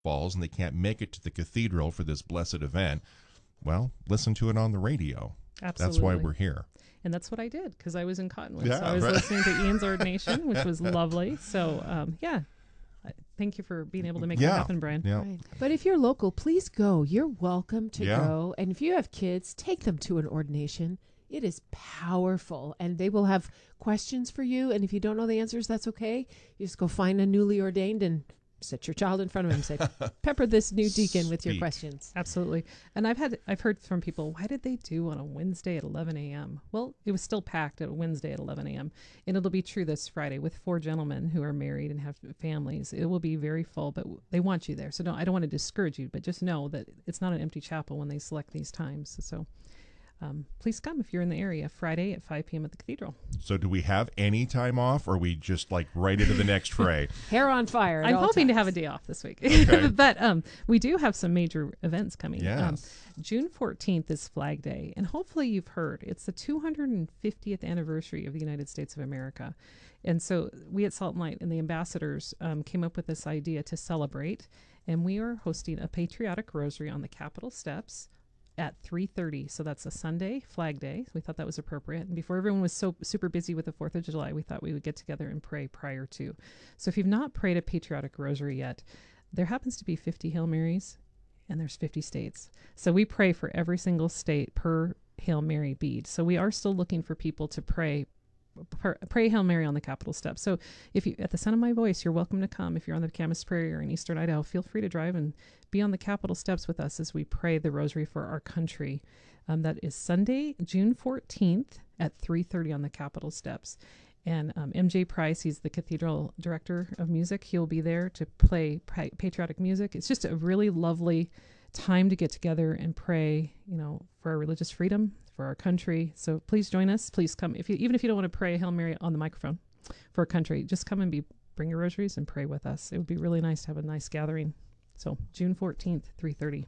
Falls and they can't make it to the cathedral for this blessed event, well, listen to it on the radio. Absolutely. That's why we're here. And that's what I did because I was in Cottonwood. Yeah, so I was right. listening to Ian's ordination, which was lovely. So, thank you for being able to make that happen, Brian. Yeah. Right. But if you're local, please go. You're welcome to Yeah. go. And if you have kids, take them to an ordination. It is powerful, and they will have questions for you. And if you don't know the answers, that's okay. You just go find a newly ordained and sit your child in front of him and say, pepper this new deacon with your Speak. questions. Absolutely. And I've heard from people, why did they do on a Wednesday at 11 a.m.? Well, it was still packed at Wednesday at 11 a.m. And it'll be true this Friday with 4 gentlemen who are married and have families. It will be very full, but they want you there. So I don't want to discourage you, but just know that it's not an empty chapel when they select these times. So please come if you're in the area Friday at 5 p.m. at the cathedral. So do we have any time off, or are we just like right into the next fray? Hair on fire. I'm hoping to have a day off this week. Okay. But we do have some major events coming. Yes. June 14th is Flag Day, and hopefully you've heard it's the 250th anniversary of the United States of America. And so we at Salt and Light and the ambassadors came up with this idea to celebrate, and we are hosting a patriotic rosary on the Capitol steps at 3:30. So that's a Sunday, Flag Day. We thought that was appropriate. And before everyone was so super busy with the 4th of July, we thought we would get together and pray prior to. So if you've not prayed a patriotic rosary yet, there happens to be 50 Hail Marys, and there's 50 states. So we pray for every single state per Hail Mary bead. So we are still looking for people to pray Hail Mary on the Capitol steps. So if you, at the sound of my voice, you're welcome to come. If you're on the Camas Prairie or in Eastern Idaho, feel free to drive and be on the Capitol steps with us as we pray the rosary for our country. That is Sunday, June 14th at 3:30 on the Capitol steps. And MJ Price, he's the cathedral director of music. He'll be there to play patriotic music. It's just a really lovely time to get together and pray, for our religious freedom, for our country. So please join us. Please come. Even if you don't want to pray a Hail Mary on the microphone for our country, just come and bring your rosaries and pray with us. It would be really nice to have a nice gathering. So June 14th, 3:30.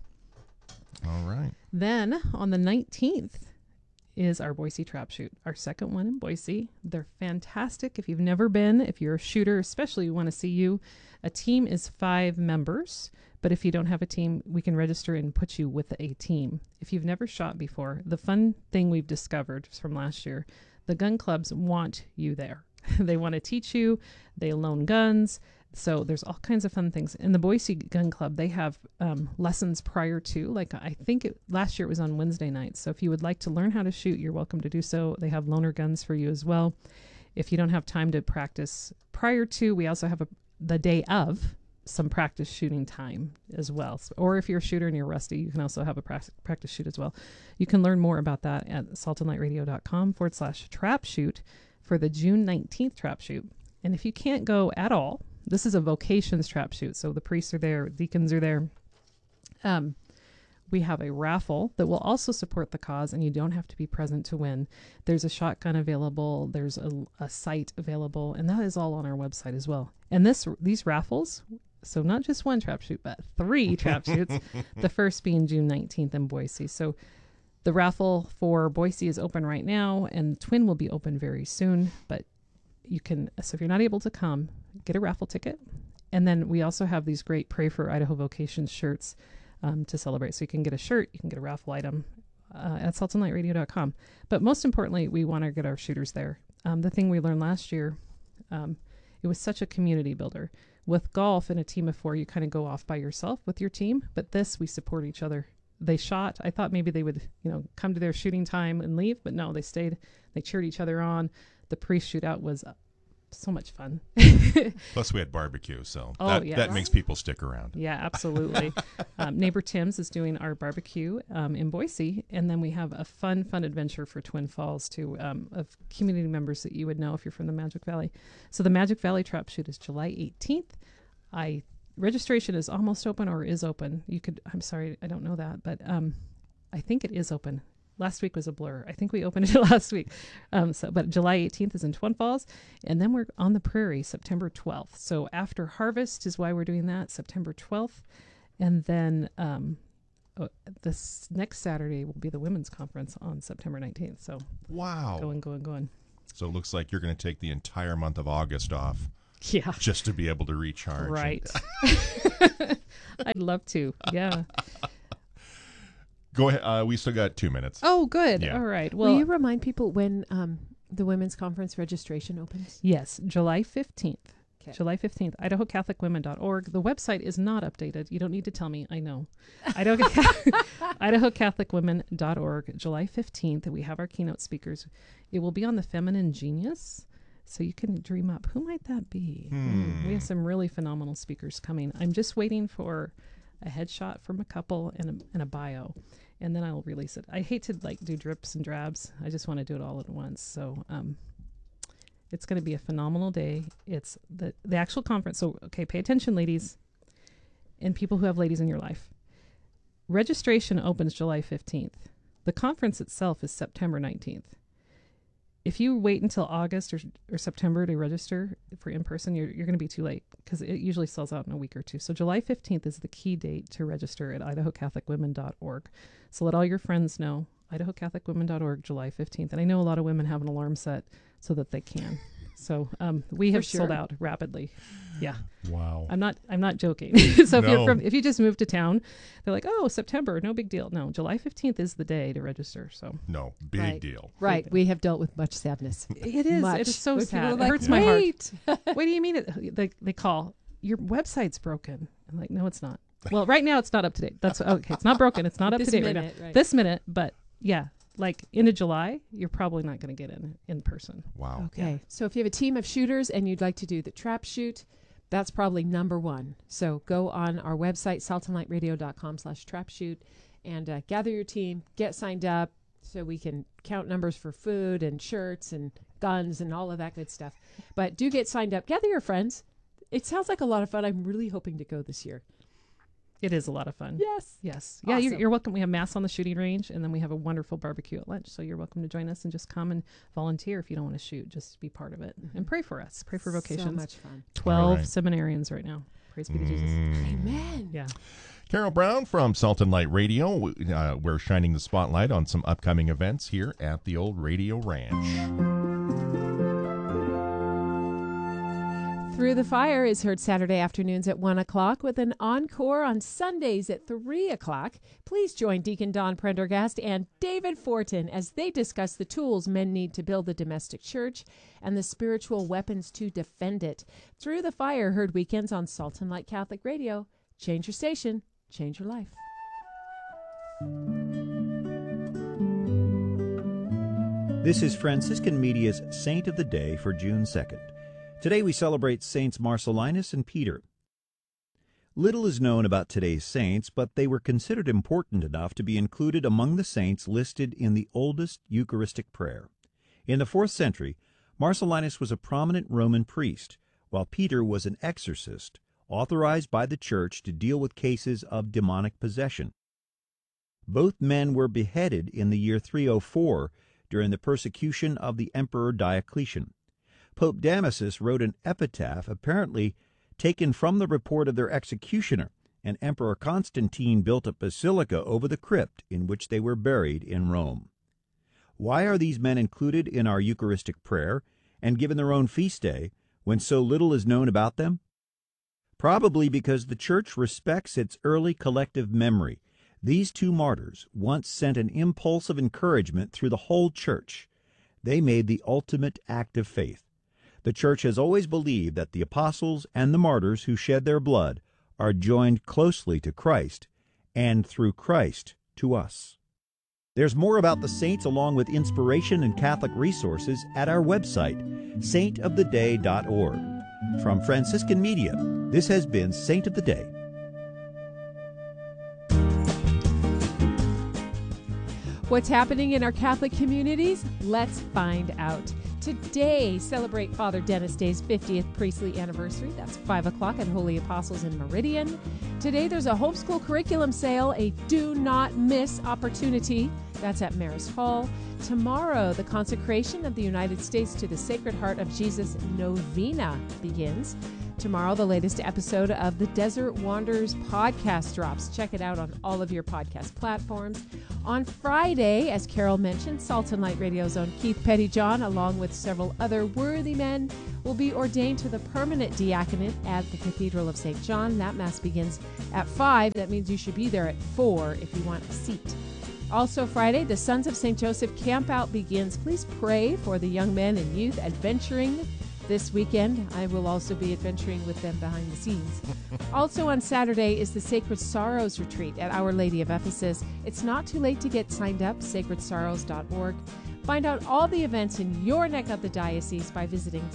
All right. Then on the 19th is our Boise Trap Shoot, our second one in Boise. They're fantastic. If you've never been, if you're a shooter, especially we want to see you. A team is 5 members, but if you don't have a team, we can register and put you with a team. If you've never shot before, the fun thing we've discovered from last year, the gun clubs want you there. They want to teach you. They loan guns. So there's all kinds of fun things. In the Boise Gun Club, they have lessons prior to, like I think last year it was on Wednesday nights. So if you would like to learn how to shoot, you're welcome to do so. They have loaner guns for you as well. If you don't have time to practice prior to, we also have the day of some practice shooting time as well. Or if you're a shooter and you're rusty, you can also have a practice shoot as well. You can learn more about that at saltandlightradio.com/trap shoot for the June 19th trap shoot. And if you can't go at all, this is a vocations trap shoot. So the priests are there, deacons are there. We have a raffle that will also support the cause, and you don't have to be present to win. There's a shotgun available. There's a site available, and that is all on our website as well. And these raffles, so not just one trap shoot, but 3 trap shoots, the first being June 19th in Boise. So the raffle for Boise is open right now, and Twin will be open very soon, but you can, so if you're not able to come, get a raffle ticket. And then we also have these great Pray for Idaho Vocations shirts to celebrate. So you can get a shirt, you can get a raffle item at saltandlightradio.com. But most importantly, we want to get our shooters there. The thing we learned last year, it was such a community builder. With golf in a team of 4, you kind of go off by yourself with your team. But this, we support each other. They shot. I thought maybe they would, come to their shooting time and leave. But no, they stayed. They cheered each other on. The pre-shootout was so much fun. Plus we had barbecue, so yes. that makes people stick around. Yeah, absolutely. Neighbor Tim's is doing our barbecue in Boise, and then we have a fun adventure for Twin Falls too, of community members that you would know if you're from the Magic Valley. So the Magic Valley Trap Shoot is July 18th. Registration is almost open or is open. I'm sorry, I don't know that, but I think it is open. Last week was a blur. I think we opened it last week. But July 18th is in Twin Falls. And then we're on the prairie September 12th. So after harvest is why we're doing that, September 12th. And then this next Saturday will be the women's conference on September 19th. So wow. Going. So it looks like you're going to take the entire month of August off. Yeah. just to be able to recharge. Right. I'd love to. Yeah. Go ahead. We still got 2 minutes. Oh, good. Yeah. All right. Will Well, you remind people when the women's conference registration opens? yes, July 15th. Okay. July 15th, IdahoCatholicWomen.org. The website is not updated. You don't need to tell me. I know. IdahoCatholicWomen.org, July 15th. We have our keynote speakers. It will be on the feminine genius. So you can dream up. Who might that be? We have some really phenomenal speakers coming. I'm just waiting for a headshot from a couple and a bio, and then I'll release it. I hate to do drips and drabs. I just want to do it all at once. So it's going to be a phenomenal day. It's the actual conference. So, okay, pay attention, ladies, and people who have ladies in your life. Registration opens July 15th. The conference itself is September 19th. If you wait until August or September to register for in-person, you're going to be too late because it usually sells out in a week or two. So July 15th is the key date to register at IdahoCatholicWomen.org. So let all your friends know, IdahoCatholicWomen.org, July 15th. And I know a lot of women have an alarm set so that they can. So we have sold out rapidly. Yeah. Wow. I'm not joking. So No. if you just moved to town, they're like, oh, September, no big deal. No, July 15th is the day to register. So No, big Right. deal. Right. We have dealt with much sadness. it is. Much. It is so When people sad. are It like, hurts my heart. "Wait." What do you mean? They call, your website's broken. I'm like, no, it's not. Well, right now it's not up to date. That's okay. It's not broken. It's not up This to date minute, right now. right. This minute, but yeah, like into July, you're probably not going to get in person. Wow. Okay. So if you have a team of shooters and you'd like to do the trap shoot, that's probably number one. So go on our website, saltandlightradio.com/trapshoot, and gather your team, get signed up so we can count numbers for food and shirts and guns and all of that good stuff. But do get signed up. Gather your friends. It sounds like a lot of fun. I'm really hoping to go this year. It is a lot of fun. Yes. Yes. Yeah, Awesome. you're welcome. We have mass on the shooting range, and then we have a wonderful barbecue at lunch. So you're welcome to join us and just come and volunteer if you don't want to shoot. Just be part of it and pray for us. Pray for vocations. So much fun. 12 All right. seminarians right now. Praise be to Jesus. Amen. Yeah. Carol Brown from Salt and Light Radio. We're shining the spotlight on some upcoming events here at the old Radio Ranch. Through the Fire is heard Saturday afternoons at 1 o'clock with an encore on Sundays at 3 o'clock. Please join Deacon Don Prendergast and David Fortin as they discuss the tools men need to build the domestic church and the spiritual weapons to defend it. Through the Fire heard weekends on Salt and Light Catholic Radio. Change your station, change your life. This is Franciscan Media's Saint of the Day for June 2nd. Today we celebrate Saints Marcellinus and Peter. Little is known about today's saints, but they were considered important enough to be included among the saints listed in the oldest Eucharistic prayer. In the 4th century, Marcellinus was a prominent Roman priest, while Peter was an exorcist, authorized by the Church to deal with cases of demonic possession. Both men were beheaded in the year 304 during the persecution of the Emperor Diocletian. Pope Damasus wrote an epitaph apparently taken from the report of their executioner, and Emperor Constantine built a basilica over the crypt in which they were buried in Rome. Why are these men included in our Eucharistic prayer and given their own feast day when so little is known about them? Probably because the Church respects its early collective memory. These two martyrs once sent an impulse of encouragement through the whole Church. They made the ultimate act of faith. The Church has always believed that the apostles and the martyrs who shed their blood are joined closely to Christ, and through Christ to us. There's more about the saints along with inspiration and Catholic resources at our website, saintoftheday.org. From Franciscan Media, this has been Saint of the Day. What's happening in our Catholic communities? Let's find out. Today, celebrate Father Dennis Day's 50th priestly anniversary. That's 5 o'clock at Holy Apostles in Meridian. Today, there's a homeschool curriculum sale, a do not miss opportunity. That's at Marist Hall. Tomorrow, the consecration of the United States to the Sacred Heart of Jesus novena begins. Tomorrow, the latest episode of the Desert Wanderers podcast drops. Check it out on all of your podcast platforms. On Friday, as Carol mentioned, Salt and Light Radio's own Keith Pettyjohn, along with several other worthy men, will be ordained to the permanent diaconate at the Cathedral of St. John. That Mass begins at 5. That means you should be there at 4 if you want a seat. Also Friday, the Sons of St. Joseph Campout begins. Please pray for the young men and youth adventuring this weekend. I will also be adventuring with them behind the scenes. Also on Saturday is the Sacred Sorrows Retreat at Our Lady of Ephesus. It's not too late to get signed up, sacredsorrows.org. Find out all the events in your neck of the diocese by visiting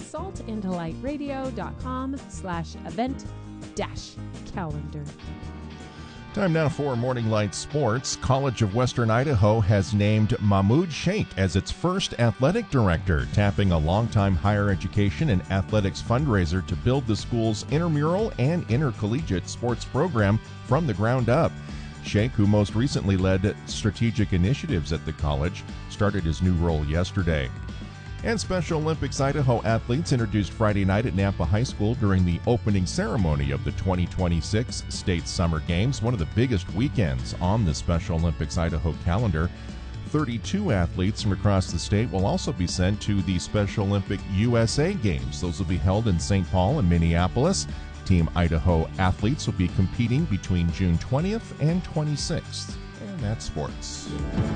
saltandlightradio.com/event-calendar. Time now for Morning Light Sports. College of Western Idaho has named Mahmoud Sheikh as its first athletic director, tapping a longtime higher education and athletics fundraiser to build the school's intramural and intercollegiate sports program from the ground up. Sheikh, who most recently led strategic initiatives at the college, started his new role yesterday. And Special Olympics Idaho athletes introduced Friday night at Nampa High School during the opening ceremony of the 2026 State Summer Games, one of the biggest weekends on the Special Olympics Idaho calendar. 32 athletes from across the state will also be sent to the Special Olympic USA Games. Those will be held in St. Paul and Minneapolis. Team Idaho athletes will be competing between June 20th and 26th. And that's sports.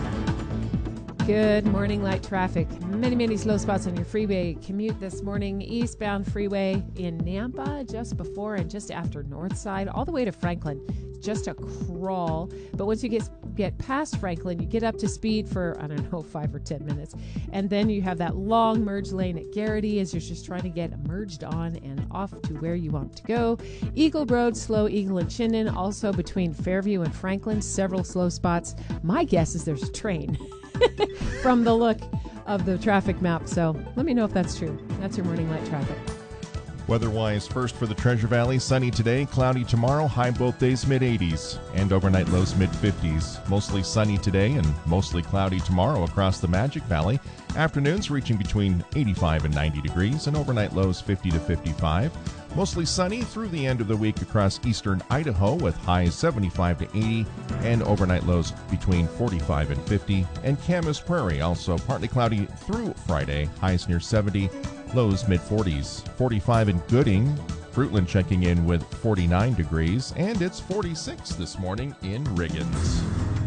Good morning, light traffic. Many slow spots on your freeway commute this morning. Eastbound freeway in Nampa, just before and just after Northside, all the way to Franklin. Just a crawl. But once you get past Franklin, you get up to speed for, 5 or 10 minutes. And then you have that long merge lane at Garrity as you're just trying to get merged on and off to where you want to go. Eagle Road, slow Eagle and Chinden. Also between Fairview and Franklin, several slow spots. My guess is there's a train. From the look of the traffic map. So let me know if that's true. That's your morning light traffic. Weather-wise, first for the Treasure Valley, sunny today, cloudy tomorrow, high both days mid-80s, and overnight lows mid-50s. Mostly sunny today and mostly cloudy tomorrow across the Magic Valley. Afternoons reaching between 85 and 90 degrees, and overnight lows 50 to 55. Mostly sunny through the end of the week across eastern Idaho with highs 75 to 80 and overnight lows between 45 and 50. And Camas Prairie also partly cloudy through Friday, highs near 70, lows mid-40s. 45 in Gooding, Fruitland checking in with 49 degrees, and it's 46 this morning in Riggins.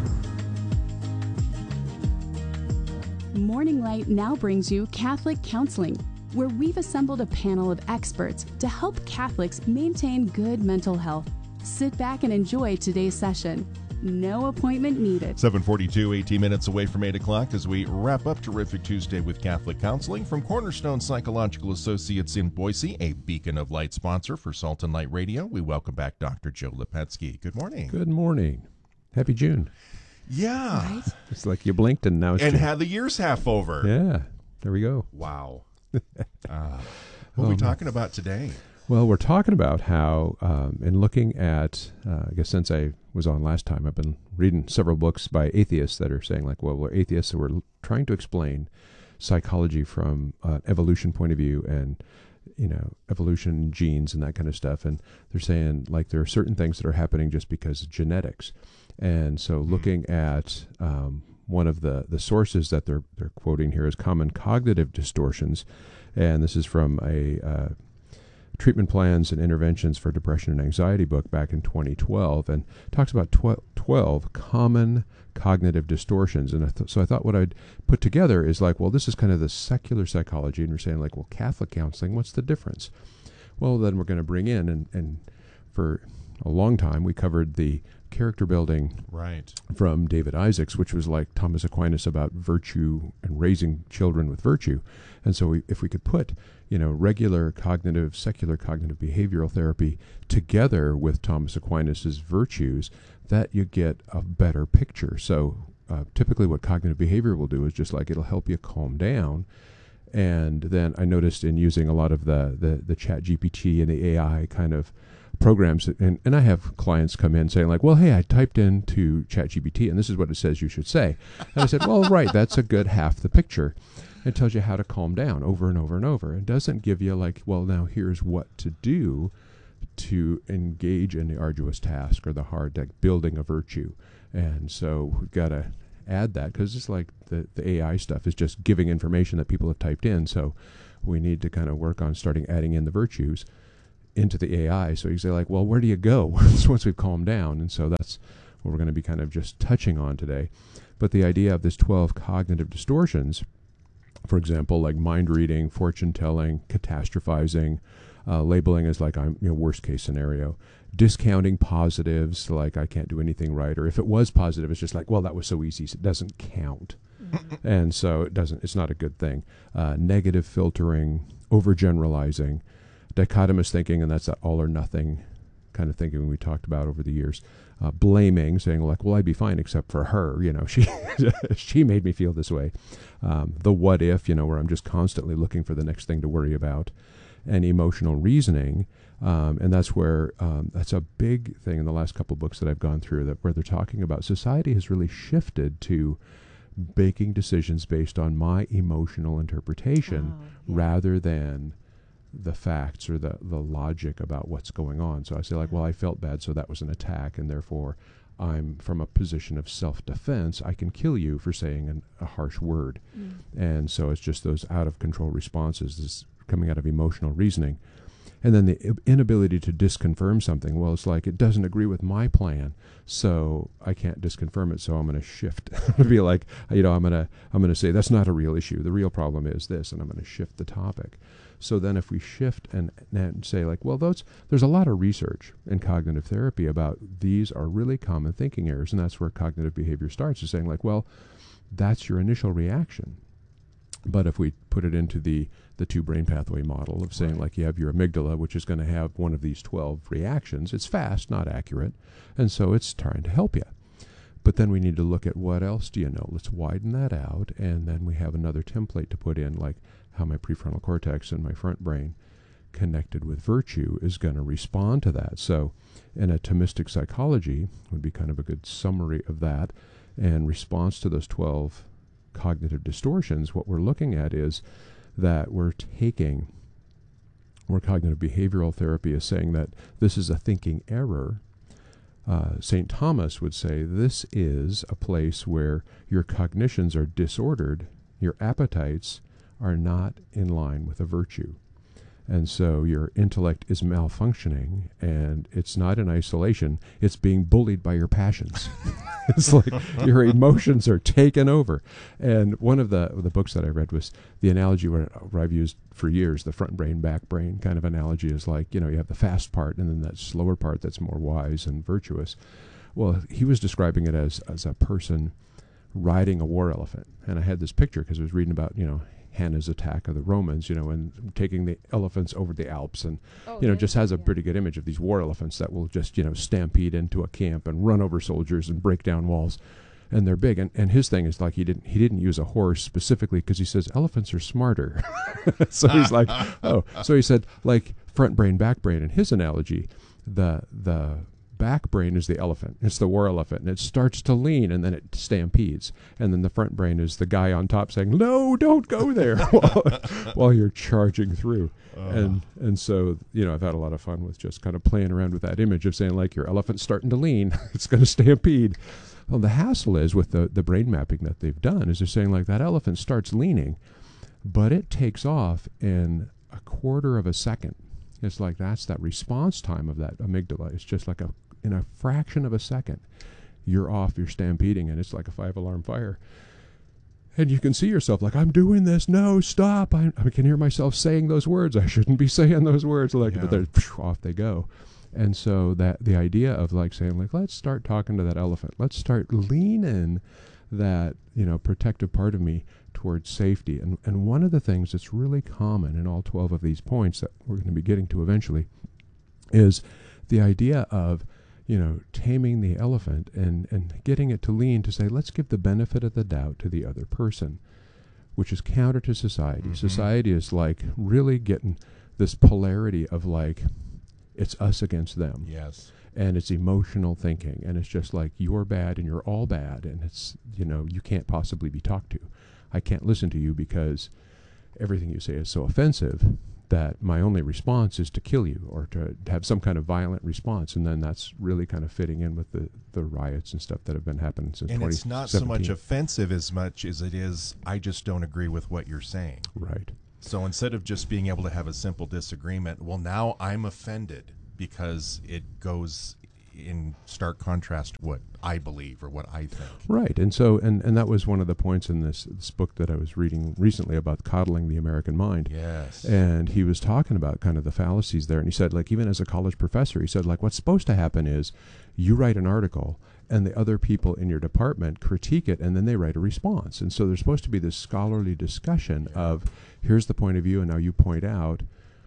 Morning Light now brings you Catholic Counseling, where we've assembled a panel of experts to help Catholics maintain good mental health. Sit back and enjoy today's session. No appointment needed. 7:42, 18 minutes away from 8 o'clock as we wrap up Terrific Tuesday with Catholic Counseling from Cornerstone Psychological Associates in Boise, a Beacon of Light sponsor for Salt and Light Radio. We welcome back Dr. Joe Lepetsky. Good morning. Good morning. Happy June. Yeah. Right? It's like you blinked and now it's And June. had the year's half over. Yeah, there we go. Wow. What are we talking about today? Well, we're talking about how, in looking at, I guess since I was on last time, I've been reading several books by atheists that are saying, like, well, we're atheists, so we're trying to explain psychology from an evolution point of view and, evolution, genes, and that kind of stuff. And they're saying, like, there are certain things that are happening just because of genetics. And so looking at one of the sources that they're quoting here is Common Cognitive Distortions, and this is from a Treatment Plans and Interventions for Depression and Anxiety book back in 2012, and talks about 12 common cognitive distortions. And so I thought what I'd put together is like, well, this is kind of the secular psychology, and we're saying like, well, Catholic counseling, what's the difference? Well, then we're going to bring in, and for a long time we covered the character building from David Isaacs, which was like Thomas Aquinas about virtue and raising children with virtue. And so if we could put, regular cognitive, secular cognitive behavioral therapy together with Thomas Aquinas's virtues, that you get a better picture. So typically what cognitive behavior will do is just like it'll help you calm down. And then I noticed in using a lot of the chat GPT and the AI kind of programs, and I have clients come in saying like, well, hey, I typed into ChatGPT and this is what it says you should say. And I said, well, right, that's a good half the picture. It tells you how to calm down over and over and over. It doesn't give you like, well, now here's what to do to engage in the arduous task or the hard, like building a virtue. And so we've got to add that, because it's like the AI stuff is just giving information that people have typed in. So we need to kind of work on starting adding in the virtues into the AI. So you say like, well, where do you go once we've calmed down? And so that's what we're going to be kind of just touching on today. But the idea of this 12 cognitive distortions, for example, like mind reading, fortune telling, catastrophizing, labeling as like I'm, worst case scenario, discounting positives, like I can't do anything right, or if it was positive, it's just like, well, that was so easy, so it doesn't count. And so it's not a good thing. Negative filtering, overgeneralizing, dichotomous thinking, and that's that all or nothing kind of thinking we talked about over the years. Blaming, saying like, well, I'd be fine except for her, she made me feel this way. The what if, where I'm just constantly looking for the next thing to worry about. And emotional reasoning, and that's where that's a big thing in the last couple of books that I've gone through, where they're talking about society has really shifted to making decisions based on my emotional interpretation rather than the facts or the logic about what's going on. So I say like, well, I felt bad, so that was an attack, and therefore I'm from a position of self-defense. I can kill you for saying a harsh word. And so it's just those out-of-control responses, this coming out of emotional reasoning. And then the inability to disconfirm something. Well, it's like, it doesn't agree with my plan, so I can't disconfirm it, so I'm going to shift. I'm be like, I'm going to say that's not a real issue. The real problem is this, and I'm going to shift the topic. So then if we shift and say like, well, there's a lot of research in cognitive therapy about these are really common thinking errors, and that's where cognitive behavior starts, is saying like, well, that's your initial reaction. But if we put it into the two brain pathway model of saying like you have your amygdala, which is going to have one of these 12 reactions, it's fast, not accurate, and so it's trying to help you. But then we need to look at what else do you know? Let's widen that out, and then we have another template to put in, like how my prefrontal cortex and my front brain connected with virtue is going to respond to that. So in a Thomistic psychology would be kind of a good summary of that. And response to those 12 cognitive distortions, what we're looking at is that we're cognitive behavioral therapy is saying that this is a thinking error. St. Thomas would say this is a place where your cognitions are disordered, your appetites are not in line with a virtue. And so your intellect is malfunctioning, and it's not in isolation, it's being bullied by your passions. It's like your emotions are taken over. And one of the books that I read was the analogy where I've used for years, the front brain, back brain kind of analogy is like, you have the fast part and then that slower part that's more wise and virtuous. Well, he was describing it as a person riding a war elephant. And I had this picture because I was reading about, Hannah's attack of the Romans, and taking the elephants over the Alps, and just has a pretty good image of these war elephants that will just stampede into a camp and run over soldiers and break down walls, and they're big. And his thing is like he didn't use a horse specifically because he says elephants are smarter. So he's like, so he said like front brain, back brain. In his analogy, the back brain is the elephant. It's the war elephant, and it starts to lean, and then it stampedes. And then the front brain is the guy on top saying, "No, don't go there," while you're charging through. And so I've had a lot of fun with just kind of playing around with that image of saying like your elephant's starting to lean, it's going to stampede. Well, the hassle is with the brain mapping that they've done is they're saying like that elephant starts leaning, but it takes off in a quarter of a second. It's like that's that response time of that amygdala. It's just like in a fraction of a second, you're off, you're stampeding, and it's like a 5-alarm fire. And you can see yourself like, I'm doing this, no, stop. I can hear myself saying those words. I shouldn't be saying those words. But they're off they go. And so that the idea of like saying like, let's start talking to that elephant. Let's start leaning that, protective part of me towards safety. And one of the things that's really common in all 12 of these points that we're going to be getting to eventually is the idea of, taming the elephant and getting it to lean to say, let's give the benefit of the doubt to the other person, which is counter to society. Mm-hmm. Society is like really getting this polarity of like, it's us against them. Yes. And it's emotional thinking, and it's just like you're bad and you're all bad, and it's, you can't possibly be talked to. I can't listen to you because everything you say is so offensive that my only response is to kill you or to have some kind of violent response. And then that's really kind of fitting in with the riots and stuff that have been happening since 2017. And it's not so much offensive as much as it is, I just don't agree with what you're saying. Right. So instead of just being able to have a simple disagreement, well, now I'm offended because it goes in stark contrast to what I believe or what I think. Right. And so, and that was one of the points in this book that I was reading recently about coddling the American mind. Yes. And he was talking about kind of the fallacies there. And he said, like, even as a college professor, he said, like, what's supposed to happen is you write an article and the other people in your department critique it, and then they write a response. And so there's supposed to be this scholarly discussion of, here's the point of view, and now you point out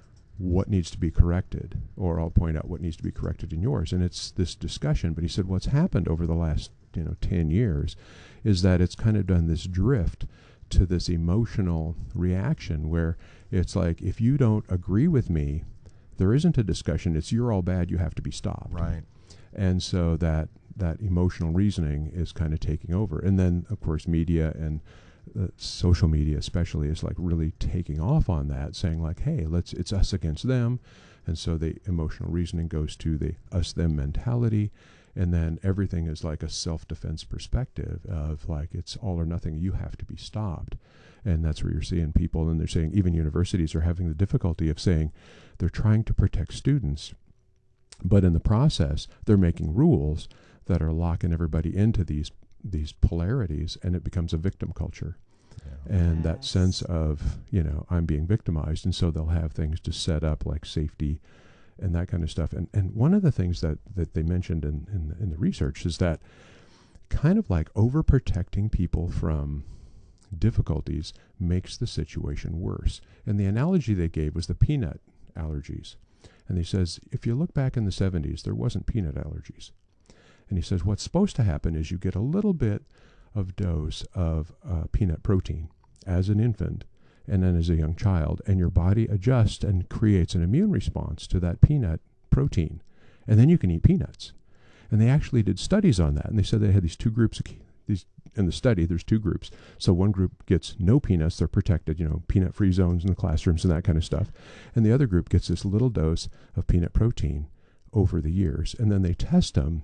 what needs to be corrected, or I'll point out what needs to be corrected in yours. And it's this discussion. But he said what's happened over the last 10 years is that it's kind of done this drift to this emotional reaction where it's like, if you don't agree with me, there isn't a discussion. It's you're all bad, you have to be stopped. Right. And so that emotional reasoning is kind of taking over. And then, of course, media and social media especially is like really taking off on that, saying like, hey, it's us against them. And so the emotional reasoning goes to the us-them mentality. And then everything is like a self-defense perspective of like, it's all or nothing, you have to be stopped. And that's where you're seeing people, and they're saying even universities are having the difficulty of saying they're trying to protect students, but in the process, they're making rules that are locking everybody into these polarities, and it becomes a victim culture. Yeah. And that sense of, I'm being victimized. And so they'll have things to set up like safety and that kind of stuff. And one of the things that they mentioned in the research is that kind of like overprotecting people from difficulties makes the situation worse. And the analogy they gave was the peanut allergies. And he says, if you look back in the 70s, there wasn't peanut allergies. And he says, what's supposed to happen is you get a little bit of dose of peanut protein as an infant and then as a young child, and your body adjusts and creates an immune response to that peanut protein. And then you can eat peanuts. And they actually did studies on that. And they said they had these two groups. In the study, there's two groups. So one group gets no peanuts. They're protected, peanut-free zones in the classrooms and that kind of stuff. And the other group gets this little dose of peanut protein over the years. And then they test them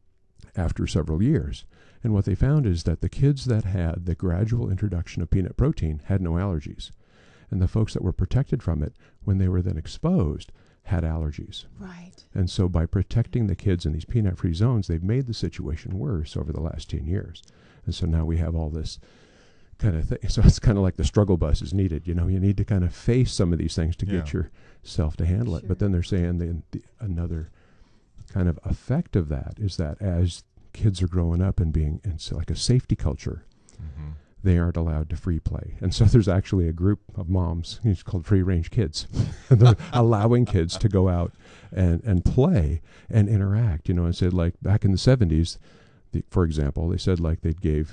after several years. And what they found is that the kids that had the gradual introduction of peanut protein had no allergies. And the folks that were protected from it, when they were then exposed, had allergies. Right. And so by protecting the kids in these peanut-free zones, they've made the situation worse over the last 10 years. And so now we have all this kind of thing. So it's kind of like the struggle bus is needed. You need to kind of face some of these things to get yourself to handle it. But then they're saying another kind of effect of that is that as kids are growing up and being in like a safety culture, they aren't allowed to free play. And so there's actually a group of moms, it's called Free Range Kids. They're allowing kids to go out and play and interact, and said like back in the 70s, for example, they said like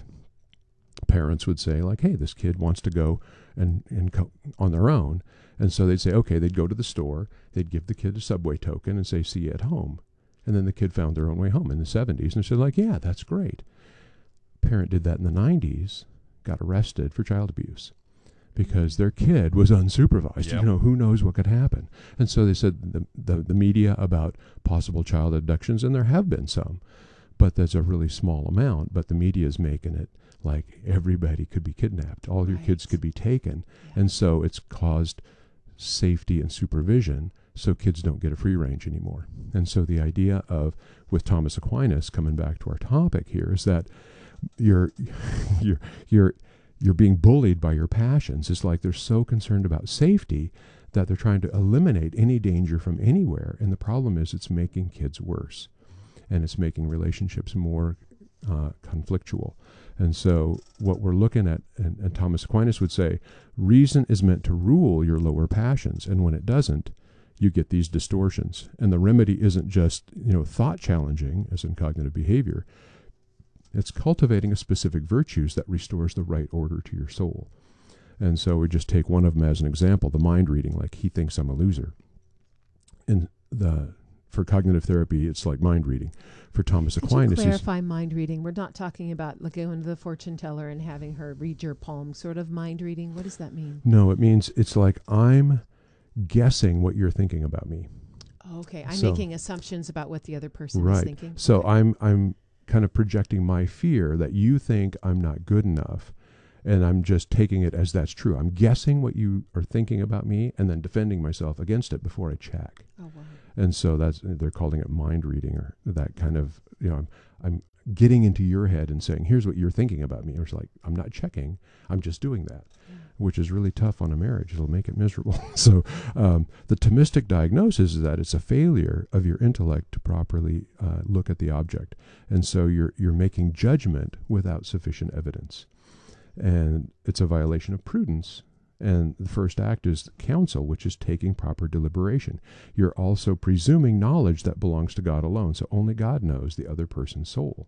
parents would say like, hey, this kid wants to go and go on their own. And so they'd say, okay, they'd go to the store, they'd give the kid a subway token and say, see you at home. And then the kid found their own way home in the 70s and said like, yeah, that's great. Parent did that in the 90s, got arrested for child abuse because their kid was unsupervised. Yep. Who knows what could happen. And so they said the media about possible child abductions, and there have been some, but there's a really small amount. But the media is making it like everybody could be kidnapped. All your kids could be taken. Yeah. And so it's caused safety and supervision so kids don't get a free range anymore. And so the idea of, with Thomas Aquinas, coming back to our topic here, is that you're being bullied by your passions. It's like they're so concerned about safety that they're trying to eliminate any danger from anywhere. And the problem is it's making kids worse. And it's making relationships more conflictual. And so what we're looking at, and Thomas Aquinas would say, reason is meant to rule your lower passions. And when it doesn't, you get these distortions. And the remedy isn't just, thought challenging, as in cognitive behavior. It's cultivating a specific virtues that restores the right order to your soul. And so we just take one of them as an example, the mind reading, like he thinks I'm a loser. And for cognitive therapy, it's like mind reading. For Thomas Aquinas, Could you clarify mind reading? We're not talking about going to the fortune teller and having her read your palm, sort of mind reading. What does that mean? No, it means it's like I'm guessing what you're thinking about me. Okay, I'm making assumptions about what the other person right. is thinking. So I'm kind of projecting my fear that you think I'm not good enough, and I'm just taking it as that's true. I'm guessing what you are thinking about me and then defending myself against it before I check. Oh, wow. And so they're calling it mind reading, or that kind of, I'm getting into your head and saying, here's what you're thinking about me. It's like, I'm not checking, I'm just doing that, which is really tough on a marriage. It'll make it miserable. So the Thomistic diagnosis is that it's a failure of your intellect to properly look at the object. And so you're making judgment without sufficient evidence. And it's a violation of prudence. And the first act is counsel, which is taking proper deliberation. You're also presuming knowledge that belongs to God alone. So only God knows the other person's soul.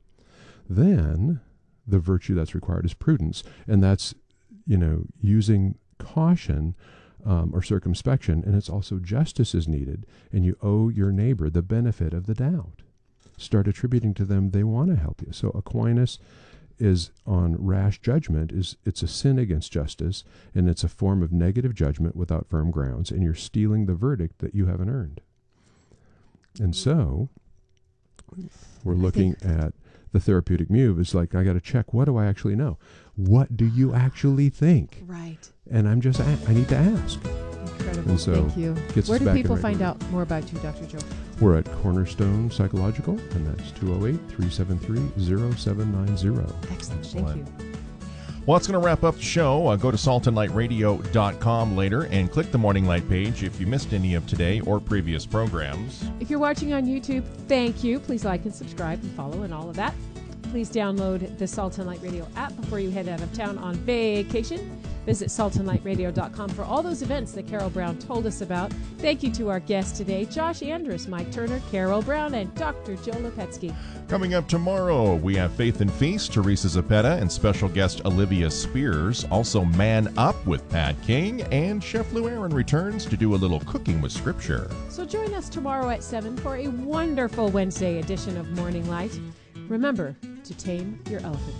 Then the virtue that's required is prudence. And that's, using caution or circumspection. And it's also justice is needed. And you owe your neighbor the benefit of the doubt. Start attributing to them they want to help you. So Aquinas is on rash judgment. It's a sin against justice, and it's a form of negative judgment without firm grounds, and you're stealing the verdict that you haven't earned. And so we're looking at the therapeutic move. It's like, I got to check, what do I actually know? What do you actually think? Right. And I need to ask. Incredible. And so thank you. Where do people find out more about you, Dr. Joe? We're at Cornerstone Psychological, and that's 208-373-0790. Excellent. Thank you. Well, that's going to wrap up the show. Go to saltandlightradio.com later and click the Morning Light page if you missed any of today or previous programs. If you're watching on YouTube, thank you. Please like and subscribe and follow and all of that. Please download the Salt and Light Radio app before you head out of town on vacation. Visit saltandlightradio.com for all those events that Carol Brown told us about. Thank you to our guests today, Josh Andrus, Mike Turner, Carol Brown, and Dr. Joe Lopetsky. Coming up tomorrow, we have Faith and Feast, Teresa Zapeta, and special guest Olivia Spears. Also, Man Up with Pat King, and Chef Lou Aaron returns to do a little cooking with Scripture. So join us tomorrow at 7 for a wonderful Wednesday edition of Morning Light. Remember to tame your elephant.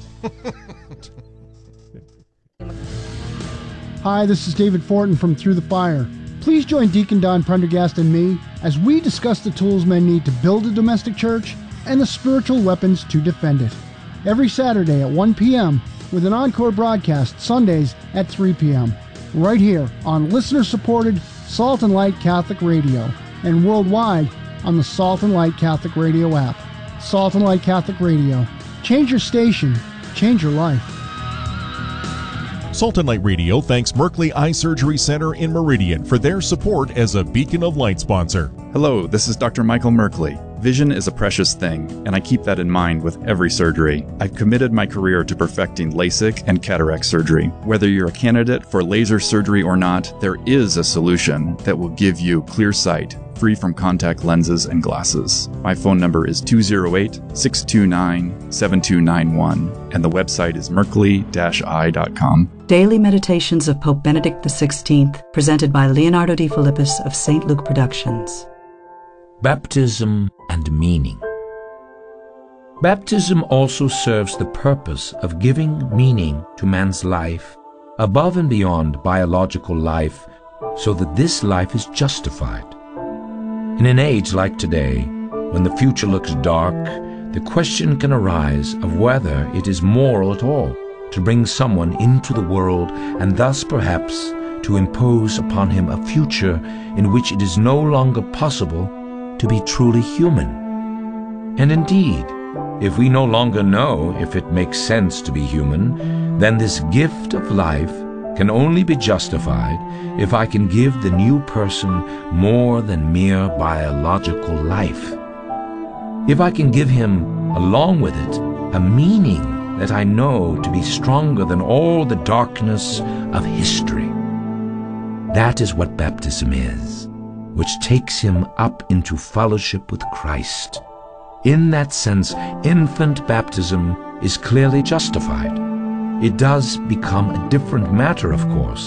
Hi, this is David Fortin from Through the Fire. Please join Deacon Don Prendergast and me as we discuss the tools men need to build a domestic church and the spiritual weapons to defend it. Every Saturday at 1 p.m. with an encore broadcast Sundays at 3 p.m. right here on listener-supported Salt and Light Catholic Radio and worldwide on the Salt and Light Catholic Radio app. Salt and Light Catholic Radio. Change your station. Change your life. Salt and Light Radio thanks Merkley Eye Surgery Center in Meridian for their support as a Beacon of Light sponsor. Hello, this is Dr. Michael Merkley. Vision is a precious thing, and I keep that in mind with every surgery. I've committed my career to perfecting LASIK and cataract surgery. Whether you're a candidate for laser surgery or not, there is a solution that will give you clear sight, free from contact lenses and glasses. My phone number is 208-629-7291, and the website is merkley-eye.com. Daily Meditations of Pope Benedict XVI, presented by Leonardo Di Philippis of St. Luke Productions. Baptism and meaning. Baptism also serves the purpose of giving meaning to man's life above and beyond biological life, so that this life is justified. In an age like today, when the future looks dark, the question can arise of whether it is moral at all to bring someone into the world and thus perhaps to impose upon him a future in which it is no longer possible to be truly human. And indeed, if we no longer know if it makes sense to be human, then this gift of life can only be justified if I can give the new person more than mere biological life. If I can give him, along with it, a meaning that I know to be stronger than all the darkness of history. That is what baptism is, which takes him up into fellowship with Christ. In that sense, infant baptism is clearly justified. It does become a different matter, of course,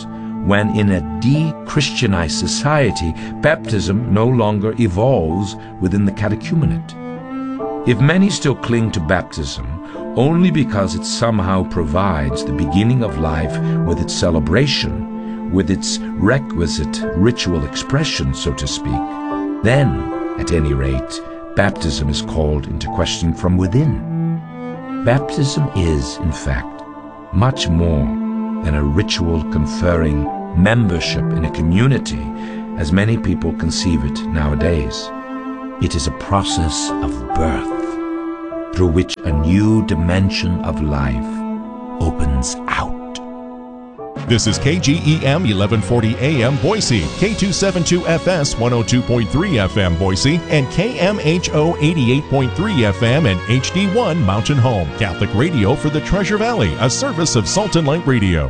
when in a de-Christianized society, baptism no longer evolves within the catechumenate. If many still cling to baptism only because it somehow provides the beginning of life with its celebration, with its requisite ritual expression, so to speak, then, at any rate, baptism is called into question from within. Baptism is, in fact, much more than a ritual conferring membership in a community, as many people conceive it nowadays. It is a process of birth, through which a new dimension of life opens out. This is KGEM 1140 AM Boise, K272FS 102.3 FM Boise, and KMHO 88.3 FM and HD1 Mountain Home, Catholic radio for the Treasure Valley, a service of Salt and Light Radio.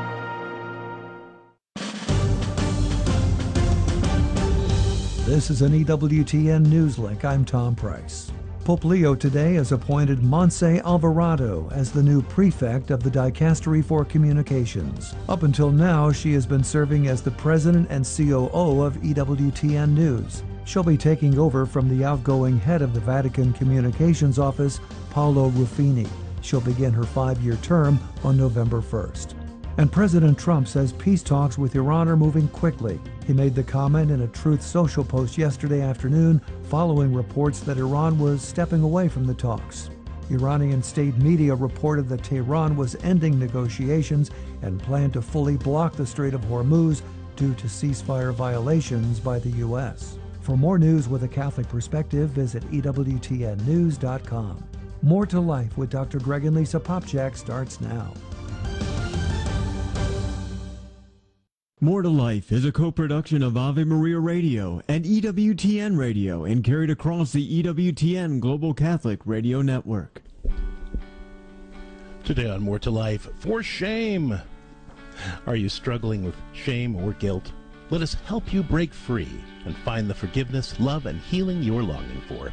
This is an EWTN News Link. I'm Tom Price. Pope Leo today has appointed Montse Alvarado as the new prefect of the Dicastery for Communications. Up until now, she has been serving as the president and COO of EWTN News. She'll be taking over from the outgoing head of the Vatican Communications Office, Paolo Ruffini. She'll begin her 5-year term on November 1st. And President Trump says peace talks with Iran are moving quickly. He made the comment in a Truth Social post yesterday afternoon following reports that Iran was stepping away from the talks. Iranian state media reported that Tehran was ending negotiations and planned to fully block the Strait of Hormuz due to ceasefire violations by the U.S. For more news with a Catholic perspective, visit EWTNnews.com. More to Life with Dr. Greg and Lisa Popchak starts now. More to Life is a co-production of Ave Maria Radio and EWTN Radio and carried across the EWTN Global Catholic Radio Network. Today on More to Life, for shame. Are you struggling with shame or guilt? Let us help you break free and find the forgiveness, love, and healing you're longing for.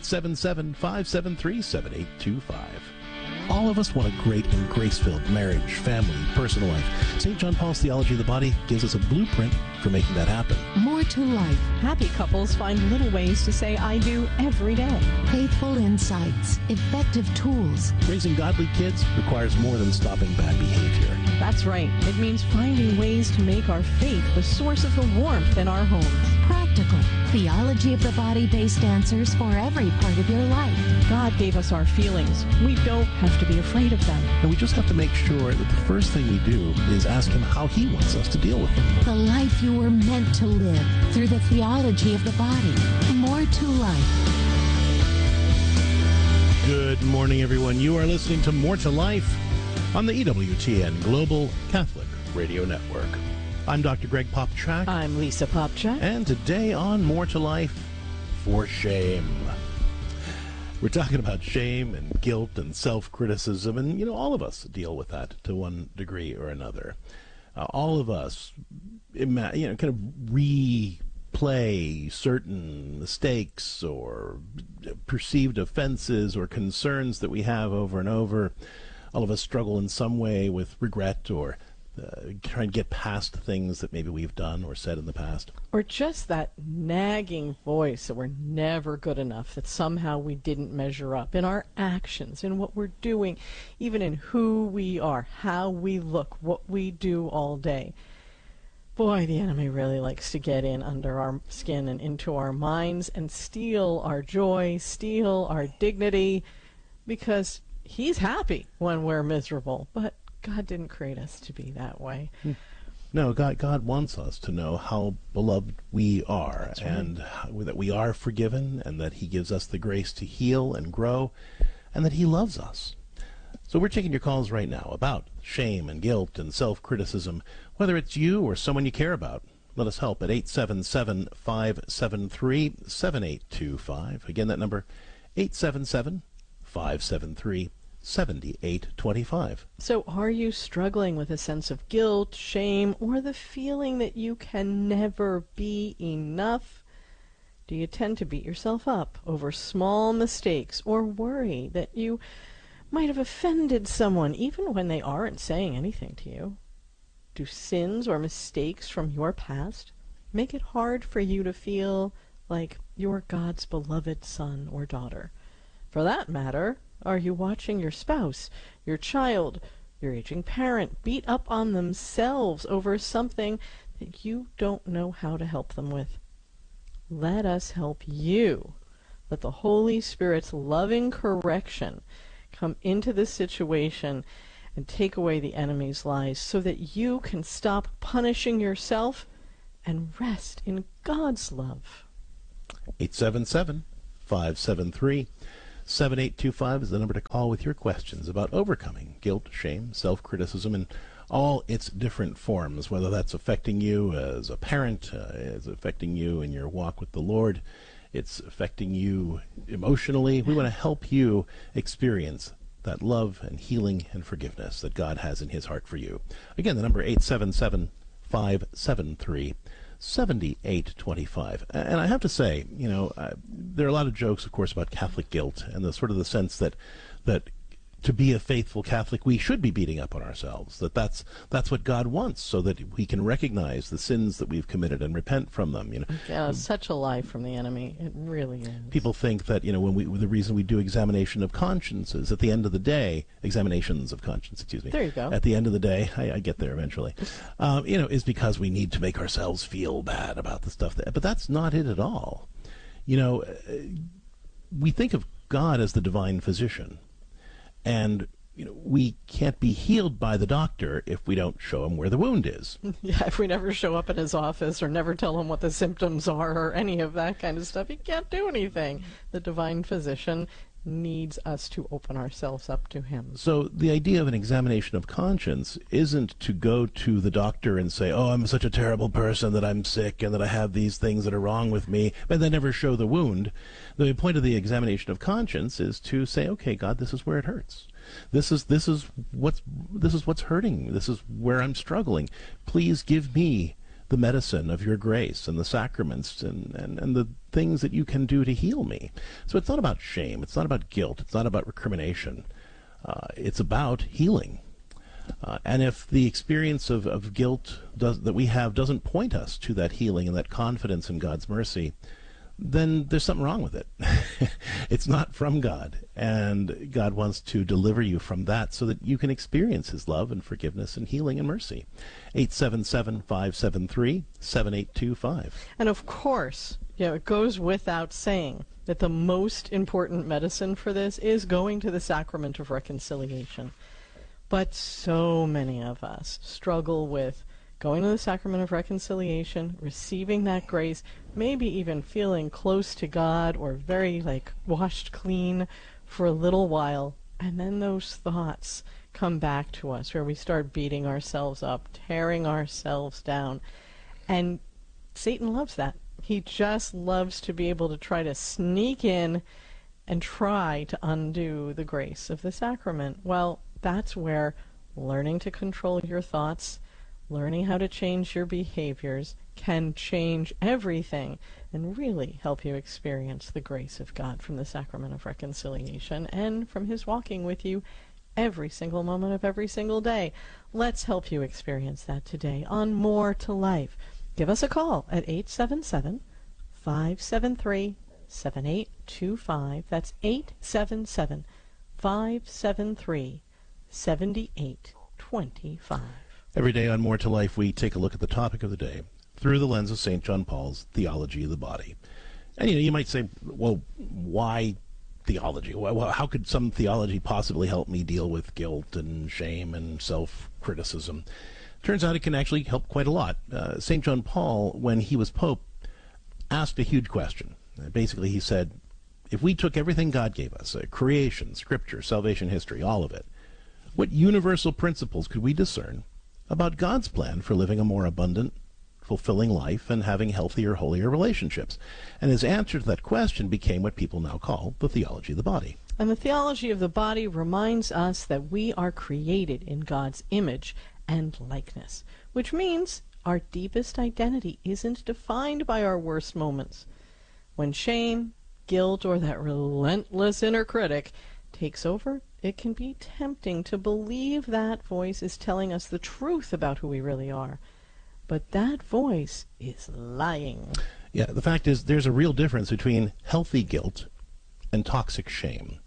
877-573-7825. All of us want a great and grace-filled marriage, family, personal life. St. John Paul's Theology of the Body gives us a blueprint for making that happen. More to Life. Happy couples find little ways to say I do every day. Faithful insights. Effective tools. Raising godly kids requires more than stopping bad behavior. That's right. It means finding ways to make our faith the source of the warmth in our homes. Practical. Theology of the Body-based answers for every part of your life. God gave us our feelings. We don't have to be afraid of them. And we just have to make sure that the first thing we do is ask Him how He wants us to deal with them. The life you were meant to live through the theology of the body. More to Life. Good morning, everyone. You are listening to More to Life on the EWTN Global Catholic Radio Network. I'm Dr. Greg Popchak. I'm Lisa Popchak. And today on More to Life, for shame. We're talking about shame and guilt and self-criticism, and, all of us deal with that to one degree or another. All of us, kind of replay certain mistakes or perceived offenses or concerns that we have over and over. All of us struggle in some way with regret or try and get past things that maybe we've done or said in the past. Or just that nagging voice that we're never good enough, that somehow we didn't measure up in our actions, in what we're doing, even in who we are, how we look, what we do all day. Boy, the enemy really likes to get in under our skin and into our minds and steal our joy, steal our dignity, because he's happy when we're miserable. But God didn't create us to be that way. No, God wants us to know how beloved we are, right. And that we are forgiven, and that He gives us the grace to heal and grow, and that He loves us. So we're taking your calls right now about shame and guilt and self-criticism, whether it's you or someone you care about. Let us help at 877-573-7825. Again, that number, 877-573-7825. 7825. So are you struggling with a sense of guilt, shame, or the feeling that you can never be enough? Do you tend to beat yourself up over small mistakes or worry that you might have offended someone even when they aren't saying anything to you? Do sins or mistakes from your past make it hard for you to feel like you're God's beloved son or daughter? For that matter, are you watching your spouse, your child, your aging parent beat up on themselves over something that you don't know how to help them with? Let us help you. Let the Holy Spirit's loving correction come into this situation and take away the enemy's lies so that you can stop punishing yourself and rest in God's love. 877-573-7825 is the number to call with your questions about overcoming guilt, shame, self-criticism, and all its different forms, whether that's affecting you as a parent, it's affecting you in your walk with the Lord, it's affecting you emotionally. We want to help you experience that love and healing and forgiveness that God has in his heart for you. Again, the number 877-573-7825. And I have to say, there are a lot of jokes, of course, about Catholic guilt and the sort of the sense that to be a faithful Catholic, we should be beating up on ourselves, that's what God wants, so that we can recognize the sins that we've committed and repent from them. Yeah, it's such a lie from the enemy. It really is. People think that when the reason we do examination of consciences at the end of the day, examinations of conscience, excuse me. There you go. At the end of the day, I get there eventually. Is because we need to make ourselves feel bad about the stuff but that's not it at all. We think of God as the divine physician. And we can't be healed by the doctor if we don't show him where the wound is. Yeah, if we never show up in his office or never tell him what the symptoms are or any of that kind of stuff, he can't do anything. The divine physician needs us to open ourselves up to him. So the idea of an examination of conscience isn't to go to the doctor and say, oh, I'm such a terrible person that I'm sick and that I have these things that are wrong with me, but then never show the wound. The point of the examination of conscience is to say, okay, God, this is where it hurts. This is what's hurting. This is where I'm struggling. Please give me the medicine of your grace and the sacraments and the things that you can do to heal me. So it's not about shame. It's not about guilt. It's not about recrimination. It's about healing. And if the experience of guilt that we have doesn't point us to that healing and that confidence in God's mercy, then there's something wrong with it. It's not from God, and God wants to deliver you from that so that you can experience his love and forgiveness and healing and mercy. 877-573-7825. And of course, it goes without saying that the most important medicine for this is going to the sacrament of reconciliation. But so many of us struggle with going to the sacrament of reconciliation, receiving that grace, maybe even feeling close to God or very washed clean for a little while, and then those thoughts come back to us where we start beating ourselves up, tearing ourselves down. And Satan loves that. He just loves to be able to try to sneak in and try to undo the grace of the sacrament. Well, that's where learning to control your thoughts, learning how to change your behaviors can change everything and really help you experience the grace of God from the sacrament of reconciliation and from his walking with you every single moment of every single day. Let's help you experience that today on More to Life. Give us a call at 877-573-7825. That's 877-573-7825. Every day on More to Life, we take a look at the topic of the day through the lens of St. John Paul's theology of the body. And you might say, well, why theology? Well, how could some theology possibly help me deal with guilt and shame and self-criticism? Turns out it can actually help quite a lot. St. John Paul, when he was Pope, asked a huge question. Basically, he said, if we took everything God gave us, creation, scripture, salvation history, all of it, what universal principles could we discern about God's plan for living a more abundant, fulfilling life and having healthier, holier relationships? And his answer to that question became what people now call the theology of the body. And the theology of the body reminds us that we are created in God's image and likeness, which means our deepest identity isn't defined by our worst moments. When shame, guilt, or that relentless inner critic takes over, it can be tempting to believe that voice is telling us the truth about who we really are. But that voice is lying. Yeah, the fact is there's a real difference between healthy guilt and toxic shame.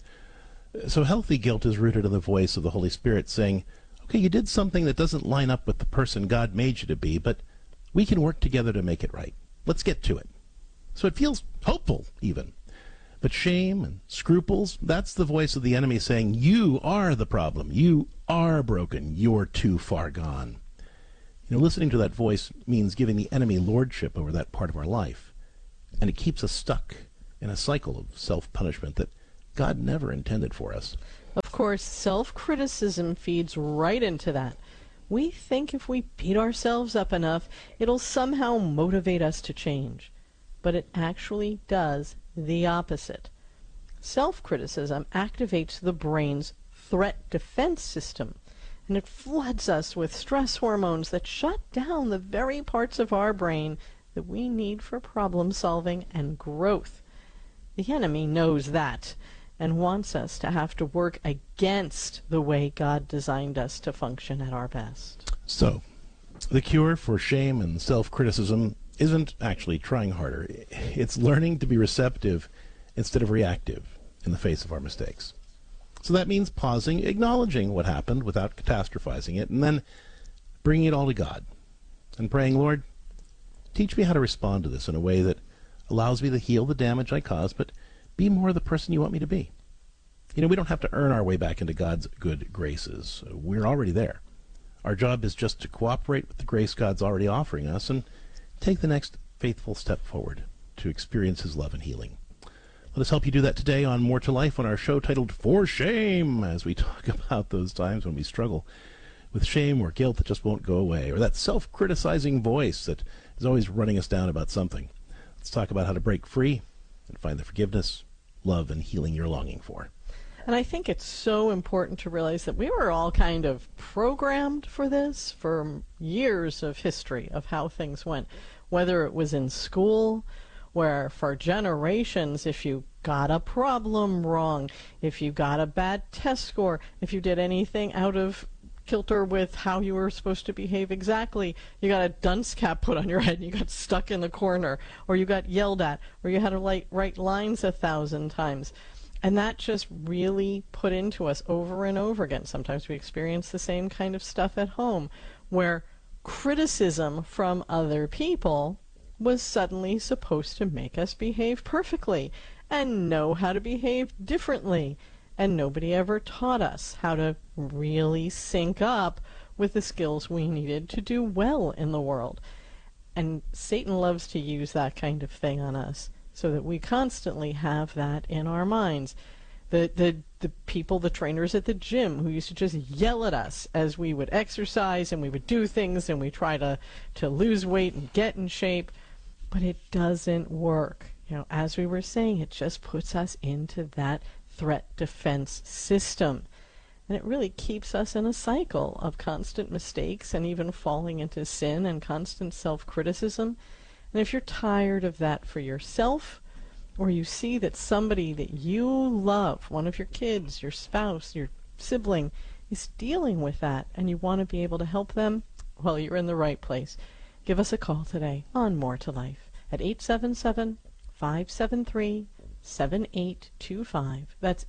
So healthy guilt is rooted in the voice of the Holy Spirit saying, okay, you did something that doesn't line up with the person God made you to be, but we can work together to make it right. Let's get to it. So it feels hopeful, even. But shame and scruples, that's the voice of the enemy saying, you are the problem. You are broken. You're too far gone. You know, listening to that voice means giving the enemy lordship over that part of our life. And it keeps us stuck in a cycle of self-punishment that God never intended for us. Of course, self-criticism feeds right into that. We think if we beat ourselves up enough, it'll somehow motivate us to change. But it actually does the opposite. Self-criticism activates the brain's threat defense system, and it floods us with stress hormones that shut down the very parts of our brain that we need for problem solving and growth. The enemy knows that and wants us to have to work against the way God designed us to function at our best. So, the cure for shame and self-criticism isn't actually trying harder. It's learning to be receptive instead of reactive in the face of our mistakes. So that means pausing, acknowledging what happened without catastrophizing it, and then bringing it all to God and praying, Lord, teach me how to respond to this in a way that allows me to heal the damage I caused, but be more the person you want me to be. You know, we don't have to earn our way back into God's good graces. We're already there. Our job is just to cooperate with the grace God's already offering us and take the next faithful step forward to experience His love and healing. Let us help you do that today on More to Life on our show titled For Shame, as we talk about those times when we struggle with shame or guilt that just won't go away, or that self-criticizing voice that is always running us down about something. Let's talk about how to break free and find the forgiveness, love, and healing you're longing for. And I think it's so important to realize that we were all kind of programmed for this for years of history of how things went, whether it was in school, where for generations, if you got a problem wrong, if you got a bad test score, if you did anything out of kilter with how you were supposed to behave exactly, you got a dunce cap put on your head and you got stuck in the corner, or you got yelled at, or you had to write lines 1,000 times. And that just really put into us over and over again. Sometimes we experience the same kind of stuff at home, where criticism from other people was suddenly supposed to make us behave perfectly and know how to behave differently. And nobody ever taught us how to really sync up with the skills we needed to do well in the world. And Satan loves to use that kind of thing on us, so that we constantly have that in our minds. The people, the trainers at the gym, who used to just yell at us as we would exercise and we would do things and we try to lose weight and get in shape, but it doesn't work. You know, as we were saying, it just puts us into that threat defense system. And it really keeps us in a cycle of constant mistakes and even falling into sin and constant self-criticism. And if you're tired of that for yourself, or you see that somebody that you love, one of your kids, your spouse, your sibling, is dealing with that, and you want to be able to help them, well, you're in the right place. Give us a call today on More to Life at 877-573-7825. That's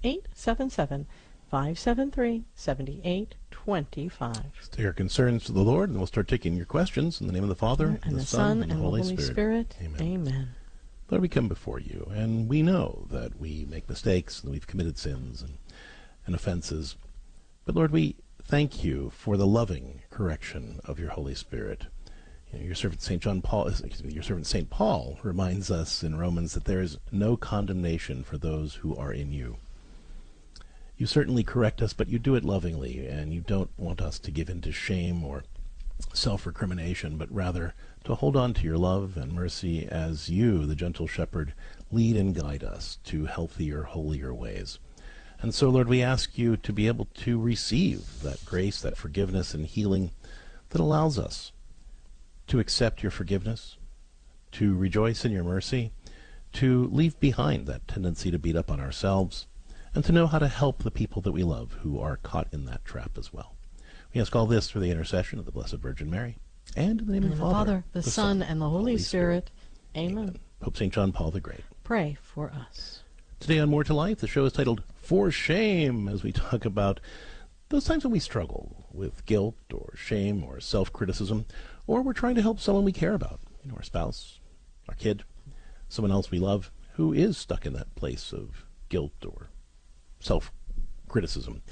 877-573-7825. Stay your concerns to the Lord, and we'll start taking your questions in the name of the Father, and the Son, and the Holy Spirit. Amen. Amen. Lord, we come before you, and we know that we make mistakes, and we've committed sins and offenses. But Lord, we thank you for the loving correction of your Holy Spirit. You know, your servant St. Paul reminds us in Romans that there is no condemnation for those who are in you. You certainly correct us, but you do it lovingly, and you don't want us to give in to shame or self-recrimination, but rather to hold on to your love and mercy as you, the gentle shepherd, lead and guide us to healthier, holier ways. And so, Lord, we ask you to be able to receive that grace, that forgiveness and healing that allows us to accept your forgiveness, to rejoice in your mercy, to leave behind that tendency to beat up on ourselves, and to know how to help the people that we love who are caught in that trap as well. We ask all this through the intercession of the Blessed Virgin Mary, and in the name of the Father, the Son, and the Holy Spirit. Amen. Pope St. John Paul the Great, pray for us. Today on More to Life, the show is titled For Shame, as we talk about those times when we struggle with guilt or shame or self-criticism, or we're trying to help someone we care about, our spouse, our kid, someone else we love who is stuck in that place of guilt or self-criticism.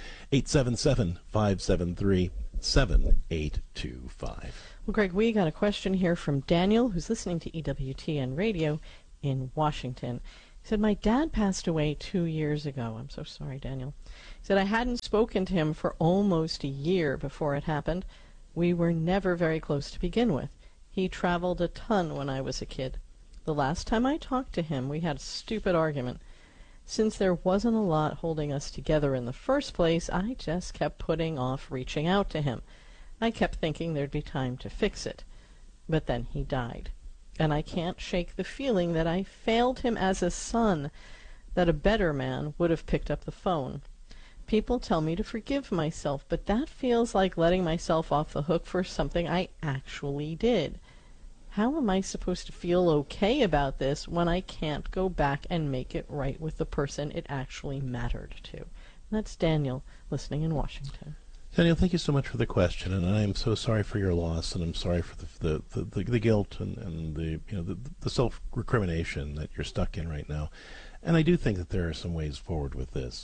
877-573-7825. Well, Greg, we got a question here from Daniel, who's listening to EWTN Radio in Washington. He said, my dad passed away 2 years ago. I'm so sorry, Daniel. He said, I hadn't spoken to him for almost a year before it happened. We were never very close to begin with. He traveled a ton when I was a kid. The last time I talked to him, we had a stupid argument. Since there wasn't a lot holding us together in the first place, I just kept putting off reaching out to him. I kept thinking there'd be time to fix it. But then he died. And I can't shake the feeling that I failed him as a son, that a better man would have picked up the phone. People tell me to forgive myself, but that feels like letting myself off the hook for something I actually did. How am I supposed to feel okay about this when I can't go back and make it right with the person it actually mattered to? And that's Daniel, listening in Washington. Daniel, thank you so much for the question, and I am so sorry for your loss, and I'm sorry for the guilt and the self-recrimination that you're stuck in right now. And I do think that there are some ways forward with this.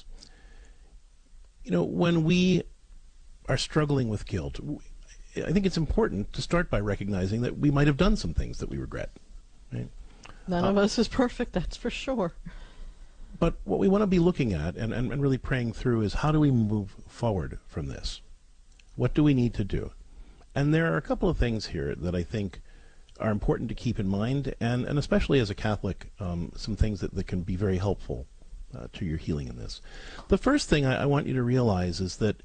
When we are struggling with guilt, I think it's important to start by recognizing that we might have done some things that we regret. Right? None of us is perfect, that's for sure. But what we want to be looking at and really praying through is, how do we move forward from this? What do we need to do? And there are a couple of things here that I think are important to keep in mind, and especially as a Catholic, some things that can be very helpful to your healing in this. The first thing I want you to realize is that,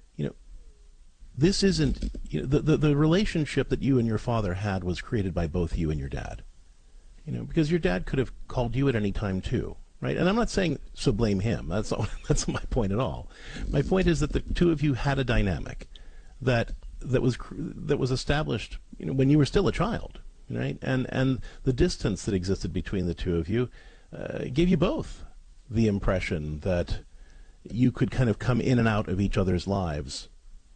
this isn't, the relationship that you and your father had was created by both you and your dad. Because your dad could have called you at any time too. Right? And I'm not saying so blame him. That's not my point at all. My point is that the two of you had a dynamic that was established when you were still a child, right? And the distance that existed between the two of you gave you both the impression that you could kind of come in and out of each other's lives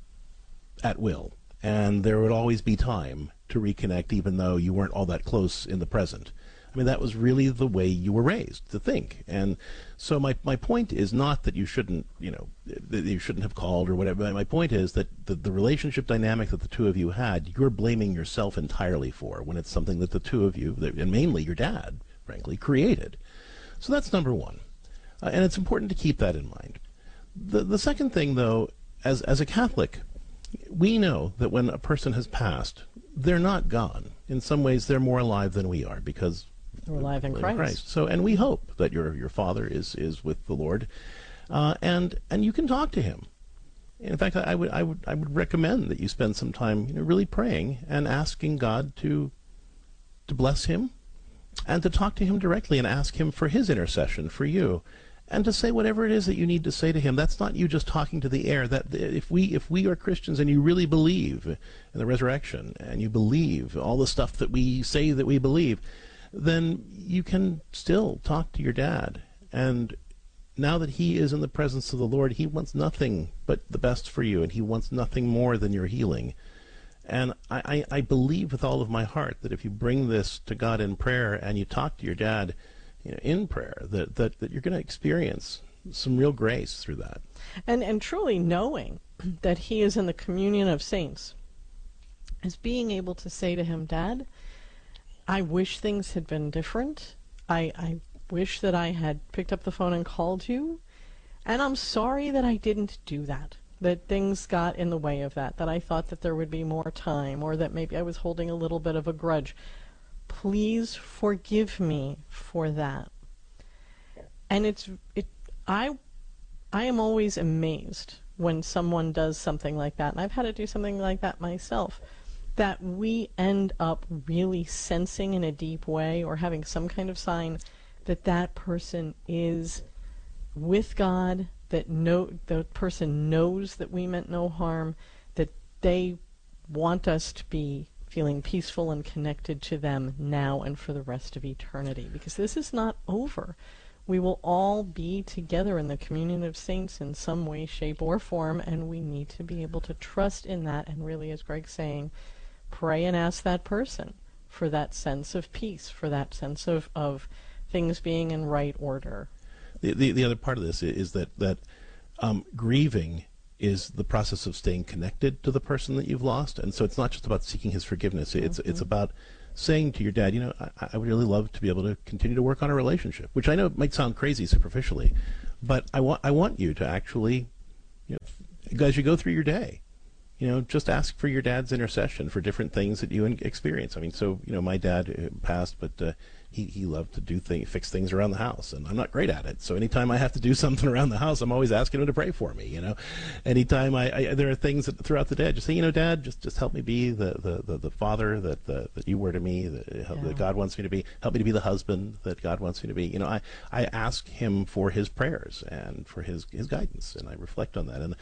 at will, and there would always be time to reconnect, even though you weren't all that close in the present. I mean, that was really the way you were raised to think. And so my point is not that you shouldn't, that you shouldn't have called or whatever. My point is that the relationship dynamic that the two of you had, you're blaming yourself entirely for, when it's something that the two of you, and mainly your dad, frankly, created. So that's number one. And it's important to keep that in mind. The second thing, though, as a Catholic, we know that when a person has passed, they're not gone. In some ways, they're more alive than we are, because we're alive in Christ. So, and we hope that your father is with the Lord, and you can talk to him. In fact, I would recommend that you spend some time, really praying and asking God to bless him, and to talk to him directly and ask him for his intercession for you, and to say whatever it is that you need to say to him. That's not you just talking to the air. That if we are Christians and you really believe in the resurrection, and you believe all the stuff that we say that we believe, then you can still talk to your dad. And now that he is in the presence of the Lord, he wants nothing but the best for you, and he wants nothing more than your healing. And I believe with all of my heart that if you bring this to God in prayer and you talk to your dad in prayer, that you're going to experience some real grace through that. And truly knowing that he is in the communion of saints, is being able to say to him, Dad, I wish things had been different. I wish that I had picked up the phone and called you, and I'm sorry that I didn't do that things got in the way of that I thought that there would be more time, or that maybe I was holding a little bit of a grudge. Please forgive me for that. And I am always amazed when someone does something like that, and I've had to do something like that myself, that we end up really sensing in a deep way, or having some kind of sign that that person is with God, that the person knows that we meant no harm, that they want us to be feeling peaceful and connected to them now and for the rest of eternity, because this is not over. We will all be together in the communion of saints in some way, shape, or form, and we need to be able to trust in that and really, as Greg's saying, pray and ask that person for that sense of peace, for that sense of things being in right order. The other part of this is that grieving is the process of staying connected to the person that you've lost, and so it's not just about seeking his forgiveness. It's about saying to your dad, you know, I would really love to be able to continue to work on a relationship, which I know might sound crazy superficially, but I want you to actually, you know, as you go through your day, you know, just ask for your dad's intercession for different things that you experience. I mean, so, you know, my dad passed, but he loved to fix things around the house, and I'm not great at it. So anytime I have to do something around the house, I'm always asking him to pray for me, you know. Anytime there are things that throughout the day, I just say, you know, Dad, just help me be the father that you were to me, that God wants me to be. Help me to be the husband that God wants me to be. You know, I ask him for his prayers and for his guidance, and I reflect on that. And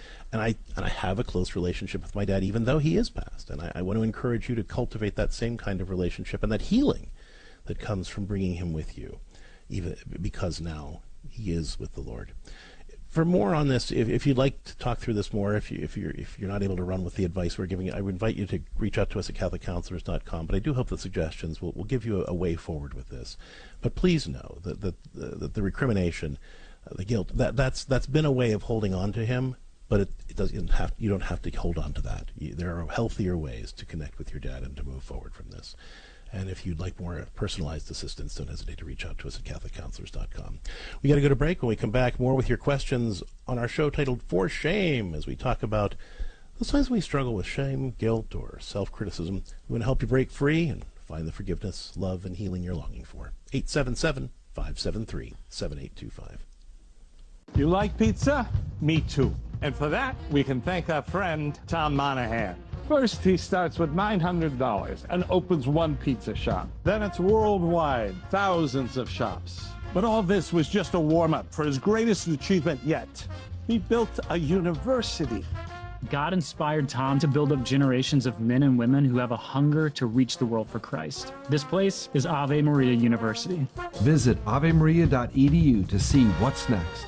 I have a close relationship with my dad, even though he is passed. And I want to encourage you to cultivate that same kind of relationship and that healing that comes from bringing him with you, even because now he is with the Lord. For more on this, if you'd like to talk through this more, if you're not able to run with the advice we're giving, I would invite you to reach out to us at CatholicCounselors.com. But I do hope the suggestions will give you a way forward with this. But please know that the recrimination, the guilt, that's been a way of holding on to him. But it doesn't have. You don't have to hold on to that. There are healthier ways to connect with your dad and to move forward from this. And if you'd like more personalized assistance, don't hesitate to reach out to us at CatholicCounselors.com. We got to go to break. When we come back, more with your questions on our show titled For Shame, as we talk about the times we struggle with shame, guilt, or self-criticism. We want to help you break free and find the forgiveness, love, and healing you're longing for. 877-573-7825. You like pizza? Me too. And for that, we can thank our friend Tom Monahan. First, he starts with $900 and opens one pizza shop. Then it's worldwide, thousands of shops. But all this was just a warm-up for his greatest achievement yet. He built a university. God inspired Tom to build up generations of men and women who have a hunger to reach the world for Christ. This place is Ave Maria University. Visit avemaria.edu to see what's next.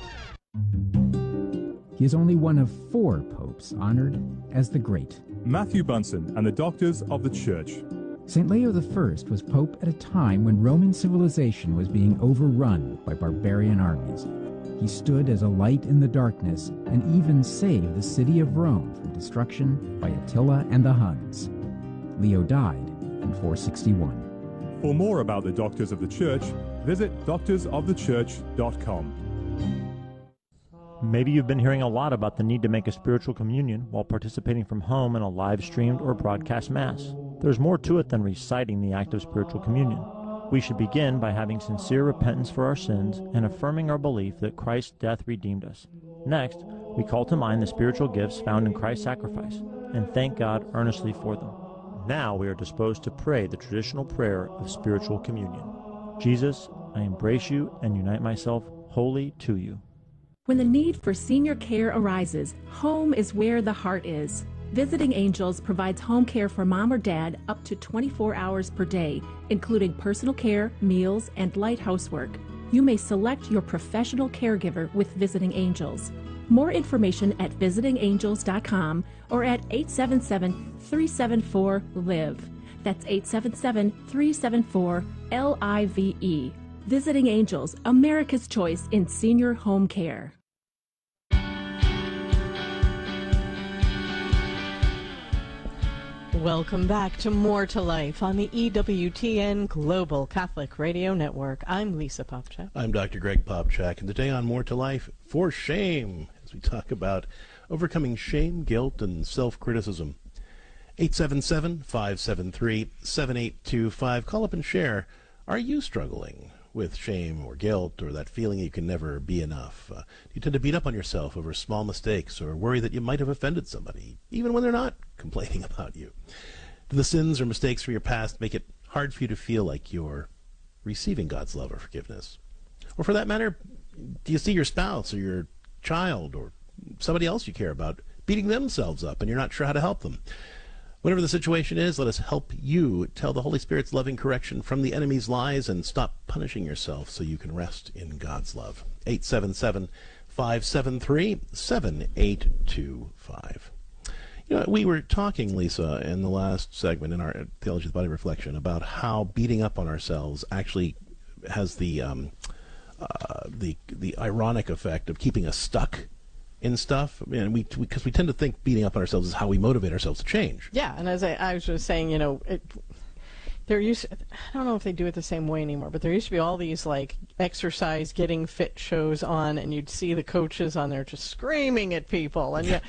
He is only one of 4 popes honored as the Great. Matthew Bunsen and the Doctors of the Church. St. Leo I was pope at a time when Roman civilization was being overrun by barbarian armies. He stood as a light in the darkness and even saved the city of Rome from destruction by Attila and the Huns. Leo died in 461. For more about the Doctors of the Church, visit doctorsofthechurch.com. Maybe you've been hearing a lot about the need to make a spiritual communion while participating from home in a live-streamed or broadcast Mass. There's more to it than reciting the act of spiritual communion. We should begin by having sincere repentance for our sins and affirming our belief that Christ's death redeemed us. Next, we call to mind the spiritual gifts found in Christ's sacrifice and thank God earnestly for them. Now we are disposed to pray the traditional prayer of spiritual communion. Jesus, I embrace you and unite myself wholly to you. When the need for senior care arises, home is where the heart is. Visiting Angels provides home care for mom or dad up to 24 hours per day, including personal care, meals, and light housework. You may select your professional caregiver with Visiting Angels. More information at visitingangels.com or at 877-374-LIVE. That's 877-374-LIVE. Visiting Angels, America's choice in senior home care. Welcome back to More to Life on the EWTN Global Catholic Radio Network. I'm Lisa Popchak. I'm Dr. Greg Popchak, and today on More to Life, For Shame, as we talk about overcoming shame, guilt, and self-criticism. 877-573-7825. Call up and share. Are you struggling with shame or guilt or that feeling you can never be enough? Do you tend to beat up on yourself over small mistakes or worry that you might have offended somebody, even when they're not complaining about you? Do the sins or mistakes from your past make it hard for you to feel like you're receiving God's love or forgiveness? Or for that matter, do you see your spouse or your child or somebody else you care about beating themselves up and you're not sure how to help them? Whatever the situation is, let us help you tell the Holy Spirit's loving correction from the enemy's lies and stop punishing yourself so you can rest in God's love. 877-573-7825. We were talking, Lisa, in the last segment in our Theology of the Body reflection about how beating up on ourselves actually has the ironic effect of keeping us stuck in stuff, and because we tend to think beating up on ourselves is how we motivate ourselves to change. Yeah, and as I was just saying, there used, I don't know if they do it the same way anymore, but there used to be all these like exercise getting fit shows on, and you'd see the coaches on there just screaming at people, and